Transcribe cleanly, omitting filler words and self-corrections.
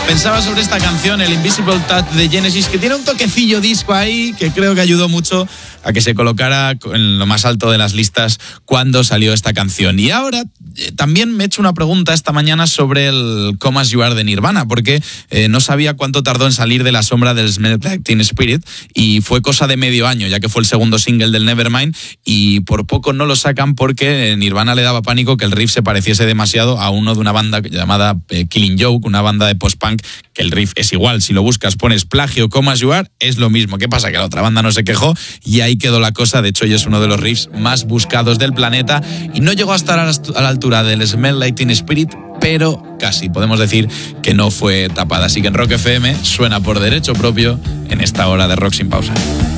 Pensaba sobre esta canción, el Invisible Touch de Genesis, que tiene un toquecillo disco ahí que creo que ayudó mucho a que se colocara en lo más alto de las listas cuando salió esta canción. Y ahora también me he hecho una pregunta esta mañana sobre el Come As You Are de Nirvana, porque no sabía cuánto tardó en salir de la sombra del Smells Like Teen Spirit, y fue cosa de medio año, ya que fue el segundo single del Nevermind, y por poco no lo sacan porque Nirvana le daba pánico que el riff se pareciese demasiado a uno de una banda llamada Killing Joke, una banda de post-punk, que el riff es igual. Si lo buscas, pones plagio Come As You Are, es lo mismo. ¿Qué pasa? Que la otra banda no se quejó y ahí quedó la cosa. De hecho, hoy es uno de los riffs más buscados del planeta y no llegó a estar a la altura del Smell Like Teen Spirit, pero casi. Podemos decir que no fue tapada. Así que en Rock FM suena por derecho propio en esta hora de Rock Sin Pausa.